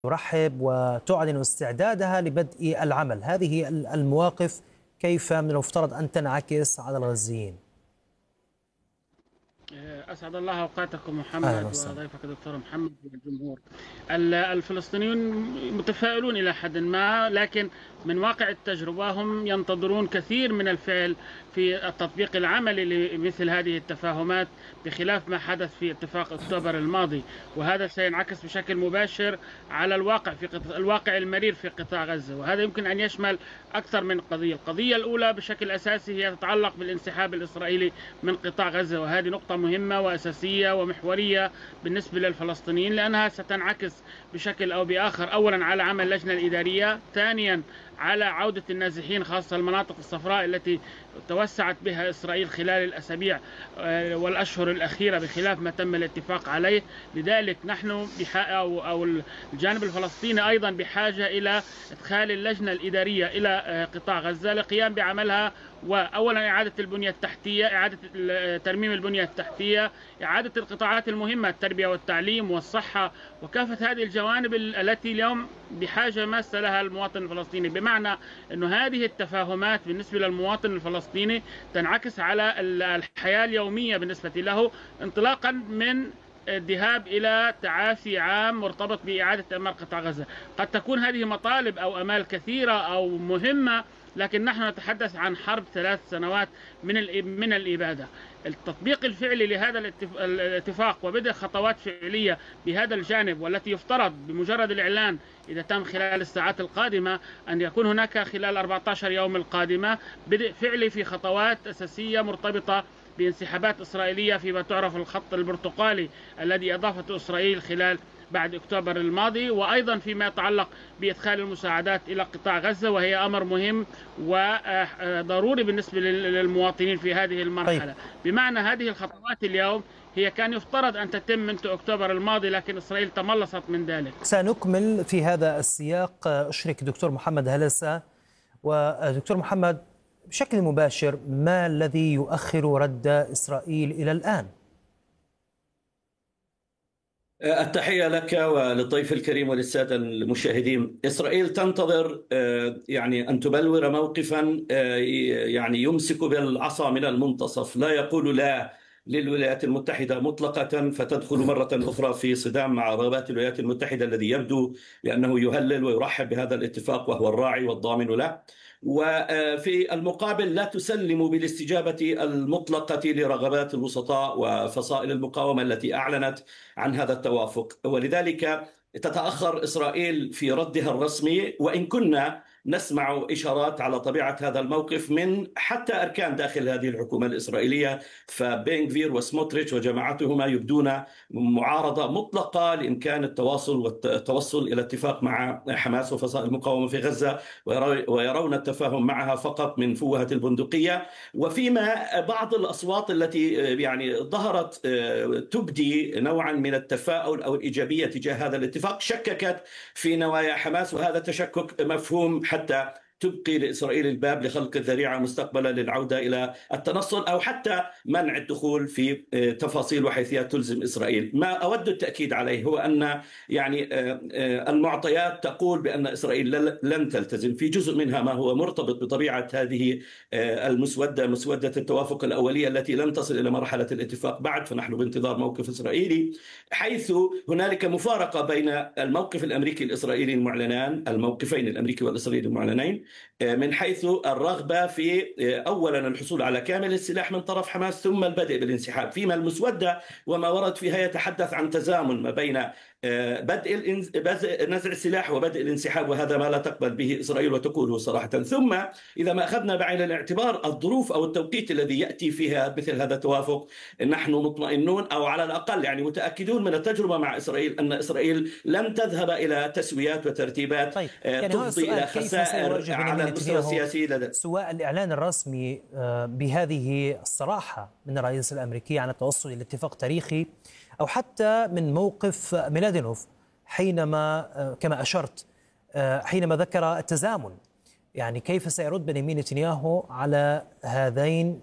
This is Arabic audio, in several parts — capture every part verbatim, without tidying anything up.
ترحب وتعلن استعدادها لبدء العمل. هذه المواقف كيف من المفترض أن تنعكس على الغزيين؟ أسعد الله أوقاتكم أهلا محمد وسهلا. وضيفك دكتور محمد والجمهور. الفلسطينيون متفائلون إلى حد ما، لكن من واقع التجربة هم ينتظرون كثير من الفعل في التطبيق العملي لمثل هذه التفاهمات، بخلاف ما حدث في اتفاق أكتوبر الماضي، وهذا سينعكس بشكل مباشر على الواقع في قطاع الواقع المرير في قطاع غزة، وهذا يمكن أن يشمل أكثر من قضية. القضية الأولى بشكل أساسي هي تتعلق بالانسحاب الإسرائيلي من قطاع غزة، وهذه نقطة مهمة وأساسية ومحورية بالنسبة للفلسطينيين، لأنها ستنعكس بشكل أو بآخر أولا على عمل اللجنة الإدارية، ثانيا على عودة النازحين خاصة المناطق الصفراء التي توسعت بها إسرائيل خلال الأسابيع والأشهر الأخيرة بخلاف ما تم الاتفاق عليه. لذلك نحن أو أو الجانب الفلسطيني أيضا بحاجة إلى إدخال اللجنة الإدارية إلى قطاع غزة للقيام بعملها، وأولا إعادة البنية التحتية، إعادة ترميم البنية التحتية، إعادة القطاعات المهمة، التربية والتعليم والصحة وكافة هذه الجوانب التي اليوم بحاجة ماسة لها المواطن الفلسطيني. بمعنى أن هذه التفاهمات بالنسبة للمواطن الفلسطيني تنعكس على الحياة اليومية بالنسبة له، انطلاقا من الذهاب إلى تعافي عام مرتبط بإعادة إعمار قطاع غزة. قد تكون هذه مطالب أو أمال كثيرة أو مهمة، لكن نحن نتحدث عن حرب ثلاث سنوات من من الإبادة. التطبيق الفعلي لهذا الاتفاق وبدء خطوات فعلية بهذا الجانب، والتي يفترض بمجرد الإعلان إذا تم خلال الساعات القادمة أن يكون هناك خلال أربعة عشر يوم القادمة بدء فعلي في خطوات أساسية مرتبطة بانسحابات إسرائيلية فيما تعرف الخط البرتقالي الذي أضافته إسرائيل خلال بعد أكتوبر الماضي، وأيضا فيما يتعلق بإدخال المساعدات إلى قطاع غزة، وهي أمر مهم وضروري بالنسبة للمواطنين في هذه المرحلة. طيب. بمعنى هذه الخطوات اليوم هي كان يفترض أن تتم منذ أكتوبر الماضي، لكن إسرائيل تملصت من ذلك. سنكمل في هذا السياق. أشرك دكتور محمد هلسة. ودكتور محمد، بشكل مباشر ما الذي يؤخر رد إسرائيل إلى الآن؟ التحية لك وللضيف الكريم وللسادة المشاهدين. إسرائيل تنتظر يعني أن تبلور موقفا يعني يمسك بالعصا من المنتصف، لا يقول لا للولايات المتحدة مطلقة فتدخل مرة أخرى في صدام مع رغبات الولايات المتحدة الذي يبدو بأنه يهلل ويرحب بهذا الاتفاق وهو الراعي والضامن له، وفي المقابل لا تسلم بالاستجابة المطلقة لرغبات الوسطاء وفصائل المقاومة التي أعلنت عن هذا التوافق. ولذلك تتأخر إسرائيل في ردها الرسمي، وإن كنا نسمع إشارات على طبيعة هذا الموقف من حتى أركان داخل هذه الحكومة الإسرائيلية، فبين غفير وسموتريتش وجماعتهما يبدون معارضة مطلقة لإمكان التواصل والتوصل إلى اتفاق مع حماس وفصائل المقاومة في غزة، ويرون التفاهم معها فقط من فوهة البندقية. وفيما بعض الأصوات التي يعني ظهرت تبدي نوعا من التفاؤل أو الإيجابية تجاه هذا الاتفاق شككت في نوايا حماس، وهذا تشكك مفهوم حتى تبقي لإسرائيل الباب لخلق الذريعة مستقبلا للعودة إلى التنصل أو حتى منع الدخول في تفاصيل وحيثيات تلزم إسرائيل. ما أود التأكيد عليه هو أن يعني المعطيات تقول بأن إسرائيل لن تلتزم في جزء منها ما هو مرتبط بطبيعة هذه المسودة، مسودة التوافق الأولية التي لم تصل إلى مرحلة الاتفاق بعد، فنحن بانتظار موقف إسرائيلي، حيث هنالك مفارقة بين الموقف الأمريكي الإسرائيلي المعلنان، الموقفين الأمريكي والإسرائيلي المعلنين، من حيث الرغبة في أولا الحصول على كامل السلاح من طرف حماس ثم البدء بالانسحاب، فيما المسودة وما ورد فيها يتحدث عن تزامن ما بين بدء نزع السلاح وبدء الانسحاب، وهذا ما لا تقبل به إسرائيل وتقوله صراحة. ثم إذا ما أخذنا بعين الاعتبار الظروف أو التوقيت الذي يأتي فيها مثل هذا التوافق، نحن مطمئنون أو على الأقل يعني متأكدون من التجربة مع إسرائيل أن إسرائيل لن تذهب إلى تسويات وترتيبات طيب. يعني تفضي إلى خسائر على المستوى السياسي لدى سواء الإعلان الرسمي بهذه الصراحة من الرئيس الأمريكي عن التوصل إلى اتفاق تاريخي، أو حتى من موقف ميلادينوف حينما كما أشرت حينما ذكر التزامن. يعني كيف سيرد بنيامين نتنياهو على هذين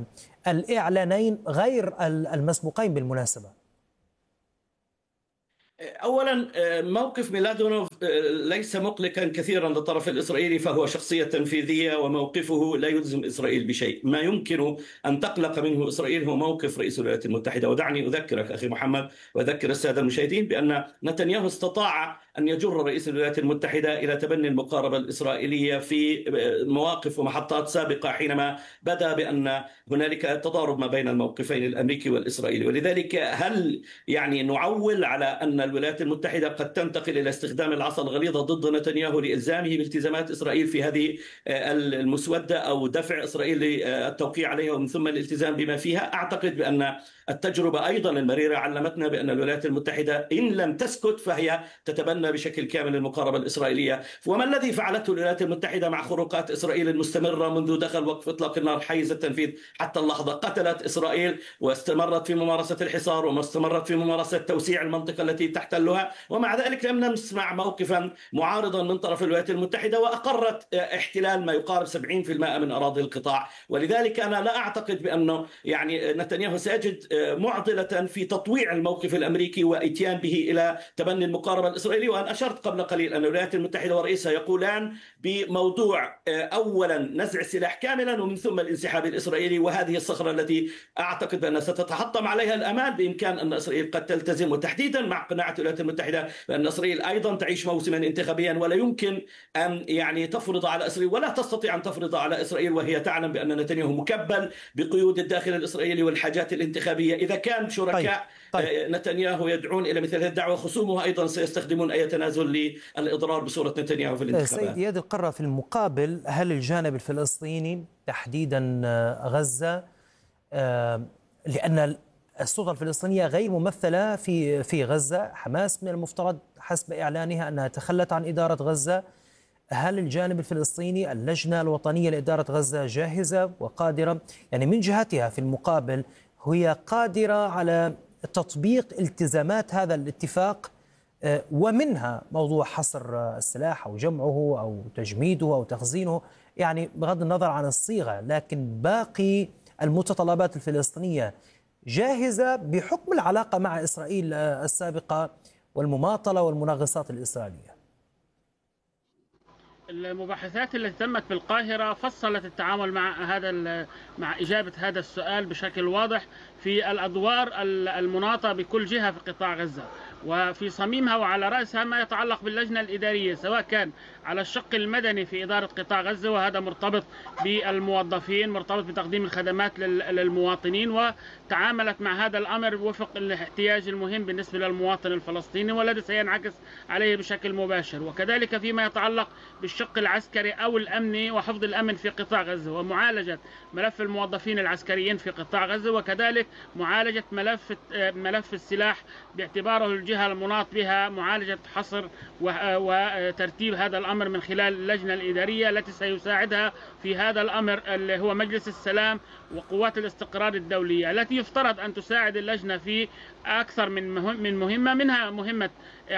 الإعلانين غير المسبوقين بالمناسبة؟ أولا موقف ميلادونوف ليس مقلقا كثيرا للطرف الإسرائيلي، فهو شخصية تنفيذية وموقفه لا يلزم إسرائيل بشيء. ما يمكن أن تقلق منه إسرائيل هو موقف رئيس الولايات المتحدة. ودعني أذكرك أخي محمد وأذكر السادة المشاهدين بأن نتنياهو استطاع أن يجر رئيس الولايات المتحدة إلى تبني المقاربة الإسرائيلية في مواقف ومحطات سابقة، حينما بدا بأن هنالك تضارب ما بين الموقفين الأمريكي والإسرائيلي. ولذلك هل يعني نعول على أن الولايات المتحدة قد تنتقل إلى استخدام العصا الغليظة ضد نتنياهو لإلزامه بالتزامات إسرائيل في هذه المسودة، أو دفع إسرائيل للتوقيع عليها ومن ثم الالتزام بما فيها؟ أعتقد بأن التجربة أيضا المريرة علمتنا بأن الولايات المتحدة إن لم تسكت فهي تتبنى بشكل كامل المقاربة الإسرائيلية. وما الذي فعلته الولايات المتحدة مع خروقات إسرائيل المستمرة منذ دخل وقف إطلاق النار حيز التنفيذ حتى اللحظة؟ قتلت إسرائيل واستمرت في ممارسة الحصار واستمرت في ممارسة توسيع المنطقة التي تحتلها، ومع ذلك لم نسمع موقفا معارضا من طرف الولايات المتحدة، وأقرت احتلال ما يقارب سبعين بالمئة من أراضي القطاع. ولذلك أنا لا أعتقد بأنه يعني نتنياهو سيجد معضلة في تطويع الموقف الأمريكي وإتيان به إلى تبني المقاربة الإسرائيلية. وأنا أشرت قبل قليل أن الولايات المتحدة ورئيسها يقولان بموضوع أولا نزع السلاح كاملا ومن ثم الانسحاب الإسرائيلي، وهذه الصخرة التي أعتقد بأنها ستتحطم عليها الأمال بإمكان أن إسرائيل قد تلتزم، وتحديدا مع قناعة الولايات المتحدة بأن إسرائيل أيضا تعيش موسما انتخابيا ولا يمكن أن يعني تفرض على إسرائيل ولا تستطيع أن تفرض على إسرائيل، وهي تعلم بأن نتنياهو مكبل بقيود الداخل الإسرائيلي والحاجات الانتخابية. إذا كان شركاء طيب. طيب. نتنياهو يدعون إلى مثل هذه الدعوة، خصومه أيضا سيستخدمون أي تنازل للإضرار بصورة نتنياهو في الانتخابات. سيد إياد القرة، في المقابل هل الجانب الفلسطيني تحديدا غزة، لأن السلطة الفلسطينية غير ممثلة في في غزة، حماس من المفترض حسب إعلانها أنها تخلت عن إدارة غزة، هل الجانب الفلسطيني اللجنة الوطنية لإدارة غزة جاهزة وقادرة، يعني من جهتها في المقابل هي قادرة على تطبيق التزامات هذا الاتفاق، ومنها موضوع حصر السلاح أو جمعه أو تجميده أو تخزينه، يعني بغض النظر عن الصيغة، لكن باقي المتطلبات الفلسطينية جاهزة بحكم العلاقة مع إسرائيل السابقة والمماطلة والمناغصات الإسرائيلية؟ المباحثات التي تمت بالقاهرة فصلت التعامل مع هذا مع إجابة هذا السؤال بشكل واضح في الأدوار المناطة بكل جهة في قطاع غزة، وفي صميمها وعلى رأسها ما يتعلق باللجنة الإدارية، سواء كان على الشق المدني في إدارة قطاع غزة، وهذا مرتبط بالموظفين، مرتبط بتقديم الخدمات للمواطنين، وتعاملت مع هذا الأمر وفق الاحتياج المهم بالنسبة للمواطن الفلسطيني والذي سينعكس عليه بشكل مباشر. وكذلك فيما يتعلق بالشق العسكري أو الأمني وحفظ الأمن في قطاع غزة، ومعالجة ملف الموظفين العسكريين في قطاع غزة، وكذلك معالجة ملف ملف السلاح باعتباره الجهة المناط بها، معالجة حصر وترتيب هذا الأمر من خلال اللجنة الإدارية التي سيساعدها في هذا الأمر اللي هو مجلس السلام وقوات الاستقرار الدولية، التي يفترض أن تساعد اللجنة في أكثر من من مهمة، منها مهمة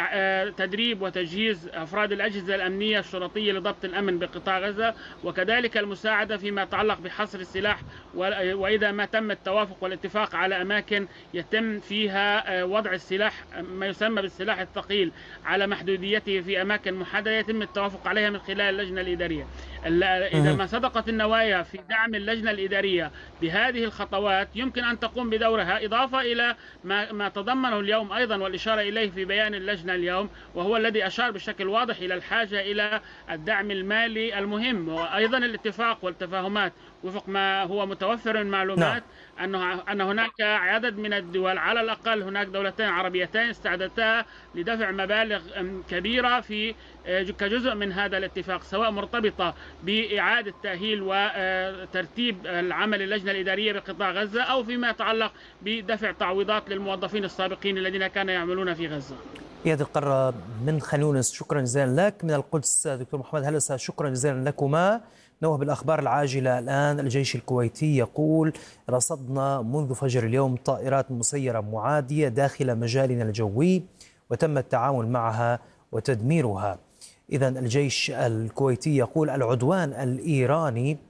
تدريب وتجهيز أفراد الأجهزة الأمنية الشرطية لضبط الأمن بقطاع غزة، وكذلك المساعدة فيما يتعلق بحصر السلاح، وإذا ما تم التوافق والاتفاق على أماكن يتم فيها وضع السلاح ما يسمى بالسلاح الثقيل على محدوديته في أماكن محددة يتم التوافق عليها من خلال اللجنة الإدارية. إذا ما صدقت النوايا في دعم اللجنة الإدارية بهذه الخطوات يمكن أن تقوم بدورها، إضافة إلى ما ما تضمنه اليوم أيضا والإشارة إليه في بيان اللجنة اليوم، وهو الذي أشار بشكل واضح إلى الحاجة إلى الدعم المالي المهم، وأيضا الاتفاق والتفاهمات وفق ما هو متوفر من معلومات أنه أن هناك عدد من الدول، على الأقل هناك دولتين عربيتين استعدتا لدفع مبالغ كبيرة في كجزء من هذا الاتفاق، سواء مرتبطة بإعادة تأهيل وترتيب العمل اللجنة الإدارية بقطاع غزة، أو فيما يتعلق بدفع تعويضات للموظفين السابقين الذين كانوا يعملون في غزة. إياد القرة من خان يونس، شكرا جزيلا لك. من القدس دكتور محمد هلسة، شكرا جزيلا لكما. نوه بالأخبار العاجلة الآن. الجيش الكويتي يقول: رصدنا منذ فجر اليوم طائرات مسيرة معادية داخل مجالنا الجوي وتم التعامل معها وتدميرها. إذن الجيش الكويتي يقول: العدوان الإيراني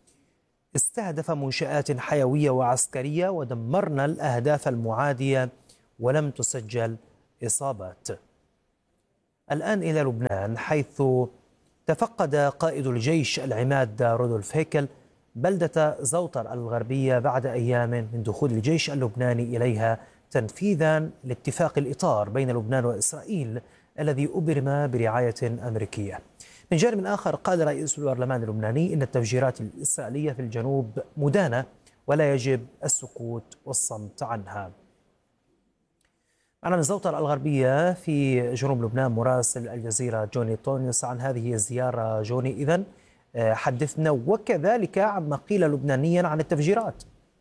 استهدف منشآت حيوية وعسكرية ودمرنا الأهداف المعادية ولم تسجل إصابات. الآن إلى لبنان، حيث تفقد قائد الجيش العماد رودولف هيكل بلدة زوطر الغربية بعد أيام من دخول الجيش اللبناني إليها تنفيذا لاتفاق الإطار بين لبنان وإسرائيل الذي أبرم برعاية أمريكية. من جانب آخر، قال رئيس البرلمان اللبناني إن التفجيرات الإسرائيلية في الجنوب مدانة ولا يجب السكوت والصمت عنها. معنا من زوطر الغربية في جنوب لبنان مراسل الجزيرة جوني طونيوس عن هذه الزيارة. جوني، إذن حدثنا وكذلك عما قيل لبنانيا عن التفجيرات.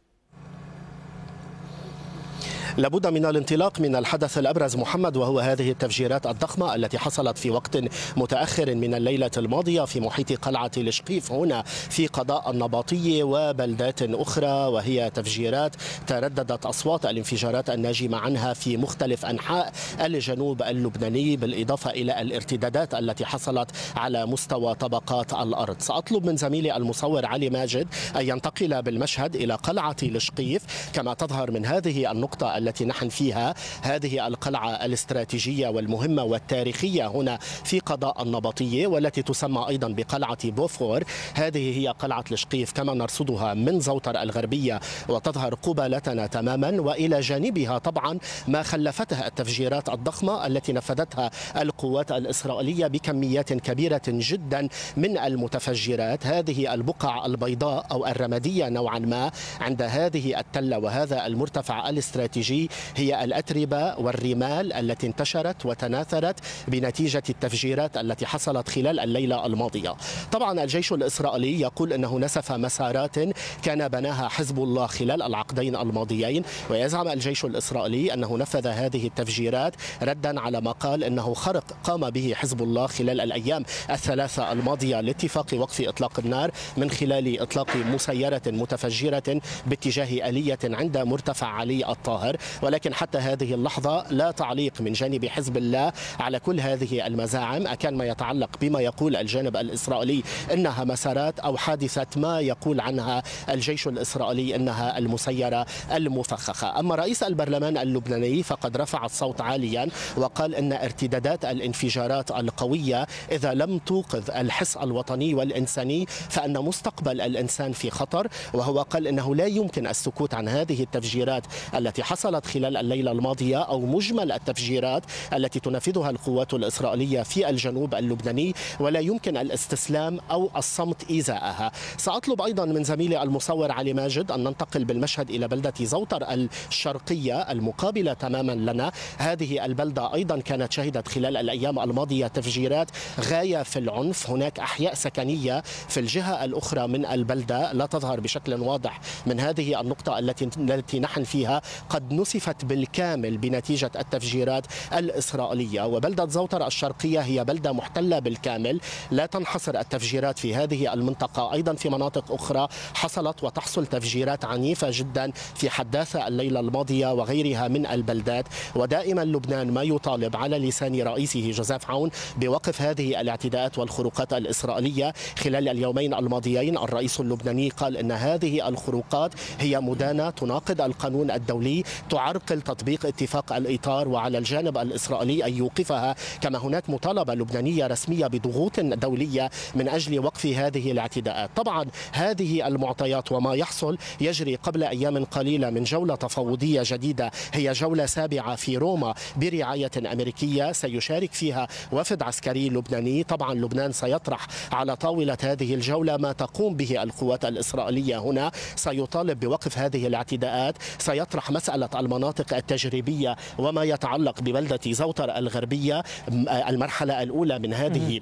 لابد من الانطلاق من الحدث الأبرز محمد، وهو هذه التفجيرات الضخمة التي حصلت في وقت متأخر من الليلة الماضية في محيط قلعة الشقيف هنا في قضاء النباطية وبلدات أخرى، وهي تفجيرات ترددت أصوات الانفجارات الناجمة عنها في مختلف أنحاء الجنوب اللبناني، بالإضافة إلى الارتدادات التي حصلت على مستوى طبقات الأرض. سأطلب من زميلي المصور علي ماجد أن ينتقل بالمشهد إلى قلعة الشقيف. كما تظهر من هذه النقطة التي نحن فيها هذه القلعة الاستراتيجية والمهمة والتاريخية هنا في قضاء النبطية، والتي تسمى أيضا بقلعة بوفور. هذه هي قلعة الشقيف كما نرصدها من زوطر الغربية وتظهر قبالتنا تماما، وإلى جانبها طبعا ما خلفتها التفجيرات الضخمة التي نفذتها القوات الإسرائيلية بكميات كبيرة جدا من المتفجرات. هذه البقع البيضاء أو الرمادية نوعا ما عند هذه التلة وهذا المرتفع الاستراتيجي هي الأتربة والرمال التي انتشرت وتناثرت بنتيجة التفجيرات التي حصلت خلال الليلة الماضية. طبعا الجيش الإسرائيلي يقول أنه نسف مسارات كان بناها حزب الله خلال العقدين الماضيين، ويزعم الجيش الإسرائيلي أنه نفذ هذه التفجيرات ردا على ما قال أنه خرق قام به حزب الله خلال الأيام الثلاثة الماضية لاتفاق وقف إطلاق النار من خلال إطلاق مسيرة متفجرة باتجاه آلية عند مرتفع علي الطاهر. ولكن حتى هذه اللحظة لا تعليق من جانب حزب الله على كل هذه المزاعم، أكان ما يتعلق بما يقول الجانب الإسرائيلي إنها مسارات أو حادثة ما يقول عنها الجيش الإسرائيلي إنها المسيرة المفخخة. أما رئيس البرلمان اللبناني فقد رفع الصوت عاليا وقال إن ارتدادات الانفجارات القوية إذا لم توقظ الحس الوطني والإنساني فإن مستقبل الإنسان في خطر، وهو قال إنه لا يمكن السكوت عن هذه التفجيرات التي حصلت خلال الليلة الماضية أو مجمل التفجيرات التي تنفذها القوات الإسرائيلية في الجنوب اللبناني، ولا يمكن الاستسلام أو الصمت إزاءها. سأطلب أيضا من زميلي المصور علي ماجد أن ننتقل بالمشهد إلى بلدة زوطر الشرقية المقابلة تماما لنا. هذه البلدة أيضا كانت شهدت خلال الأيام الماضية تفجيرات غاية في العنف. هناك أحياء سكنية في الجهة الأخرى من البلدة لا تظهر بشكل واضح من هذه النقطة التي التي نحن فيها، قد نسفت بالكامل بنتيجة التفجيرات الإسرائيلية. وبلدة زوطر الشرقية هي بلدة محتلة بالكامل، لا تنحصر التفجيرات في هذه المنطقة، أيضا في مناطق أخرى حصلت وتحصل تفجيرات عنيفة جدا في حداثة الليلة الماضية وغيرها من البلدات. ودائما لبنان ما يطالب على لسان رئيسه جوزيف عون بوقف هذه الاعتداءات والخروقات الإسرائيلية. خلال اليومين الماضيين الرئيس اللبناني قال إن هذه الخروقات هي مدانة تناقض القانون الدولي، تعرقل تطبيق اتفاق الإطار، وعلى الجانب الإسرائيلي أن يوقفها. كما هناك مطالبة لبنانية رسمية بضغوط دولية من أجل وقف هذه الاعتداءات. طبعا هذه المعطيات وما يحصل يجري قبل أيام قليلة من جولة تفاوضية جديدة، هي جولة سابعة في روما برعاية أمريكية سيشارك فيها وفد عسكري لبناني. طبعا لبنان سيطرح على طاولة هذه الجولة ما تقوم به القوات الإسرائيلية هنا، سيطالب بوقف هذه الاعتداءات، سيطرح مسألة المناطق التجريبية وما يتعلق ببلدة زوطر الغربية المرحلة الأولى من هذه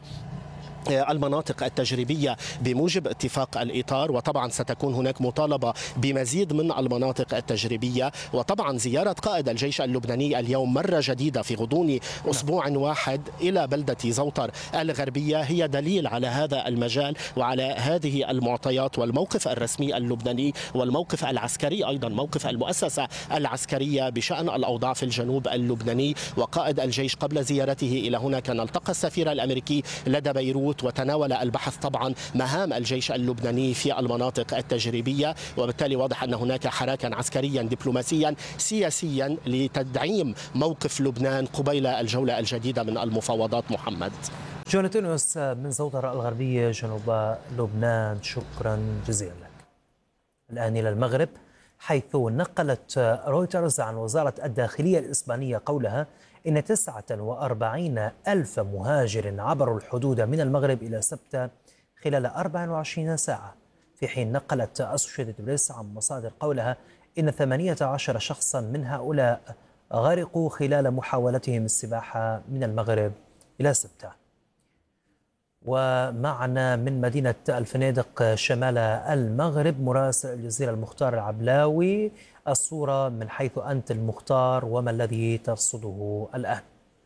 المناطق التجريبية بموجب اتفاق الإطار. وطبعا ستكون هناك مطالبة بمزيد من المناطق التجريبية. وطبعا زيارة قائد الجيش اللبناني اليوم مرة جديدة في غضون أسبوع واحد إلى بلدة زوطر الغربية هي دليل على هذا المجال وعلى هذه المعطيات والموقف الرسمي اللبناني والموقف العسكري أيضا، موقف المؤسسة العسكرية بشأن الأوضاع في الجنوب اللبناني. وقائد الجيش قبل زيارته إلى هنا كان التقى السفير الأمريكي لدى بيروت بيروت، وتناول البحث طبعا مهام الجيش اللبناني في المناطق التجريبية، وبالتالي واضح أن هناك حراكا عسكريا دبلوماسيا سياسيا لتدعيم موقف لبنان قبيل الجولة الجديدة من المفاوضات. محمد جون تونس من زوطرة الغربية جنوب لبنان، شكرا جزيلا لك. الآن إلى المغرب، حيث نقلت رويترز عن وزارة الداخلية الإسبانية قولها إن تسعة وأربعين ألف مهاجر عبروا الحدود من المغرب إلى سبتة خلال أربع وعشرين ساعة، في حين نقلت أسوشيتد بريس عن مصادر قولها إن ثمانية عشر شخصا من هؤلاء غرقوا خلال محاولتهم السباحة من المغرب إلى سبتة. ومعنا من مدينة الفنادق شمال المغرب مراسل الجزيرة المختار العبلاوي، الصورة من حيث أنت المختار وما الذي ترصده الآن؟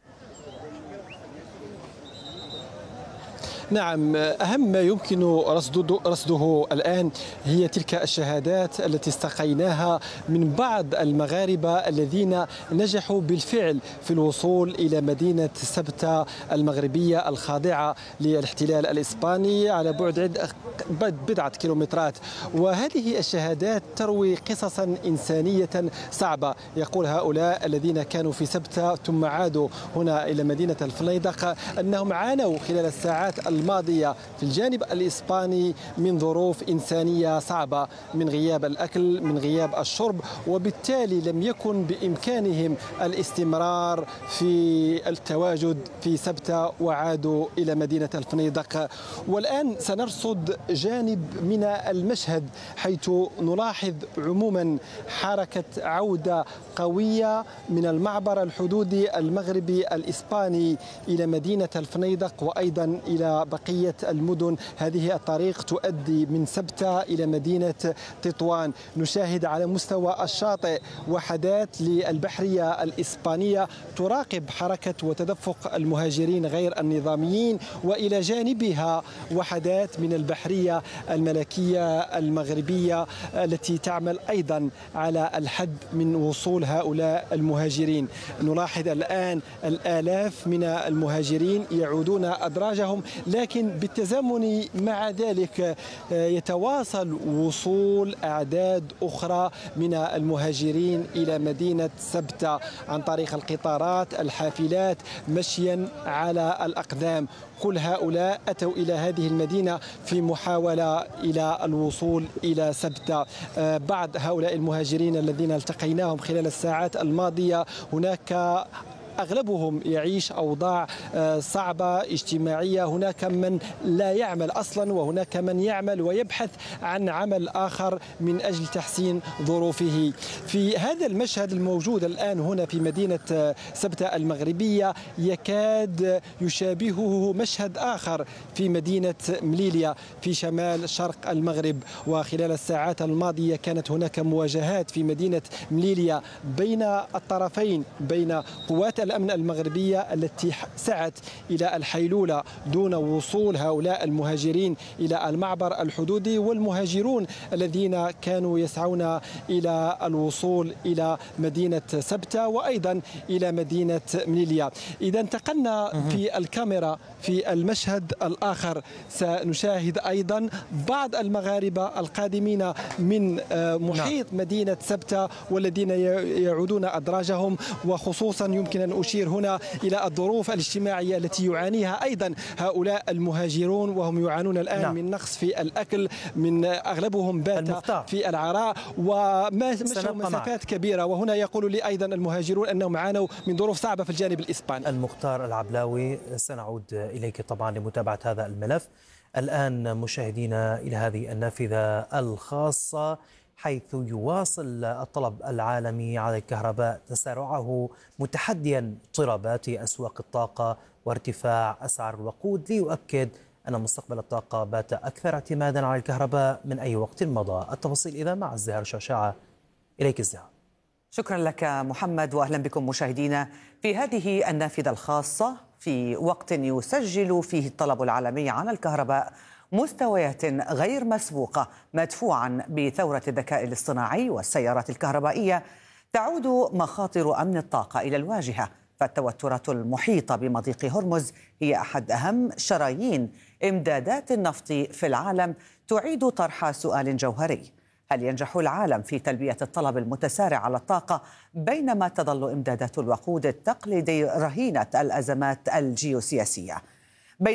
نعم، أهم ما يمكن رصده, رصده الآن هي تلك الشهادات التي استقيناها من بعض المغاربة الذين نجحوا بالفعل في الوصول إلى مدينة سبتة المغربية الخاضعة للاحتلال الإسباني على بعد بضعة كيلومترات. وهذه الشهادات تروي قصصا إنسانية صعبة. يقول هؤلاء الذين كانوا في سبتة ثم عادوا هنا إلى مدينة الفنيدق أنهم عانوا خلال الساعات الماضية في الجانب الإسباني من ظروف إنسانية صعبة، من غياب الأكل، من غياب الشرب، وبالتالي لم يكن بإمكانهم الاستمرار في التواجد في سبتة وعادوا إلى مدينة الفنيدق. والآن سنرصد جانب من المشهد حيث نلاحظ عموما حركة عودة قوية من المعبر الحدودي المغربي الإسباني إلى مدينة الفنيدق وأيضا إلى بقية المدن. هذه الطريق تؤدي من سبتة إلى مدينة تطوان. نشاهد على مستوى الشاطئ وحدات للبحرية الإسبانية تراقب حركة وتدفق المهاجرين غير النظاميين، وإلى جانبها وحدات من البحرية الملكية المغربية التي تعمل أيضا على الحد من وصول هؤلاء المهاجرين. نلاحظ الآن الآلاف من المهاجرين يعودون أدراجهم، لكن بالتزامن مع ذلك يتواصل وصول أعداد أخرى من المهاجرين إلى مدينة سبتة عن طريق القطارات، الحافلات، مشيا على الأقدام. كل هؤلاء أتوا إلى هذه المدينة في محاولة إلى الوصول إلى سبتة. بعض هؤلاء المهاجرين الذين التقيناهم خلال الساعات الماضية هناك أغلبهم يعيش أوضاع صعبة اجتماعية، هناك من لا يعمل أصلا وهناك من يعمل ويبحث عن عمل آخر من أجل تحسين ظروفه. في هذا المشهد الموجود الآن هنا في مدينة سبتة المغربية يكاد يشابهه مشهد آخر في مدينة مليليا في شمال شرق المغرب. وخلال الساعات الماضية كانت هناك مواجهات في مدينة مليليا بين الطرفين، بين قوات الأمن المغربية التي سعت إلى الحيلولة دون وصول هؤلاء المهاجرين إلى المعبر الحدودي، والمهاجرون الذين كانوا يسعون إلى الوصول إلى مدينة سبتة وأيضا إلى مدينة مليليا. إذا انتقلنا في الكاميرا في المشهد الآخر سنشاهد أيضا بعض المغاربة القادمين من محيط مدينة سبتة والذين يعودون أدراجهم، وخصوصا يمكن أن أشير هنا إلى الظروف الاجتماعية التي يعانيها أيضا هؤلاء المهاجرون، وهم يعانون الآن نعم. من نقص في الأكل، من أغلبهم بات في العراء ومشوا مسافات كبيرة. وهنا يقول لي أيضا المهاجرون أنهم عانوا من ظروف صعبة في الجانب الإسباني. المختار العبلاوي، سنعود إليك طبعا لمتابعة هذا الملف. الآن مشاهدينا إلى هذه النافذة الخاصة، حيث يواصل الطلب العالمي على الكهرباء تسارعه متحديا اضطرابات أسواق الطاقة وارتفاع أسعار الوقود، ليؤكد أن مستقبل الطاقة بات أكثر اعتمادا على الكهرباء من أي وقت مضى. التفاصيل إذا مع الزهر شعشاعة. إليك الزهر. شكرا لك محمد، وأهلا بكم مشاهدينا في هذه النافذة الخاصة في وقت يسجل فيه الطلب العالمي على الكهرباء مستويات غير مسبوقة، مدفوعا بثورة الذكاء الاصطناعي والسيارات الكهربائية. تعود مخاطر أمن الطاقة إلى الواجهة فالتوترات المحيطة بمضيق هرمز هي أحد أهم شرايين إمدادات النفط في العالم، تعيد طرح سؤال جوهري: هل ينجح العالم في تلبية الطلب المتسارع على الطاقة بينما تظل إمدادات الوقود التقليدي رهينة الأزمات الجيوسياسية؟